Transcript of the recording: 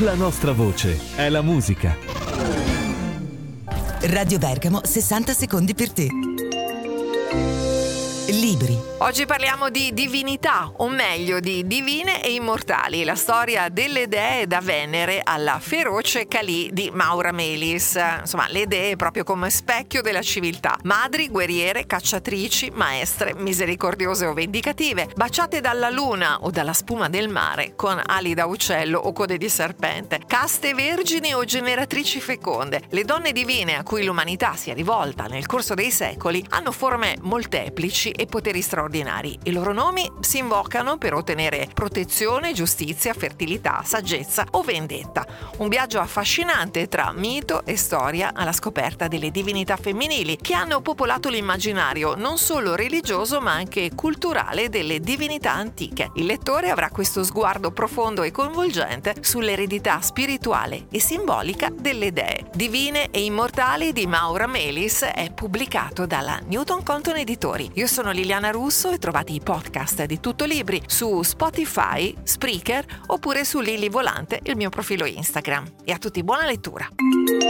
La nostra voce è la musica. Radio Bergamo, 60 secondi per te. Libri. Oggi parliamo di divinità, o meglio di divine e immortali, la storia delle dee da Venere alla feroce Kali di Maura Melis. Insomma, le dee proprio come specchio della civiltà, madri, guerriere, cacciatrici, maestre, misericordiose o vendicative, baciate dalla luna o dalla spuma del mare, con ali da uccello o code di serpente, caste vergini o generatrici feconde. Le donne divine a cui l'umanità si è rivolta nel corso dei secoli hanno forme molteplici e poteri straordinari. I loro nomi si invocano per ottenere protezione, giustizia, fertilità, saggezza o vendetta. Un viaggio affascinante tra mito e storia alla scoperta delle divinità femminili che hanno popolato l'immaginario non solo religioso ma anche culturale delle divinità antiche. Il lettore avrà questo sguardo profondo e coinvolgente sull'eredità spirituale e simbolica delle dee. Divine e immortali di Maura Melis è pubblicato dalla Newton Compton Editori. Io sono Liliana Russo e trovate i podcast di Tutto Libri su Spotify, Spreaker oppure su Lili Volante, il mio profilo Instagram. E a tutti buona lettura!